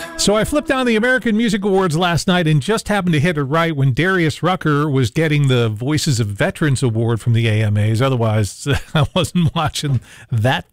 So I flipped on the American Music Awards last night and just happened to hit it right when Darius Rucker was getting the Voices of Veterans Award from the AMAs. Otherwise, I wasn't watching that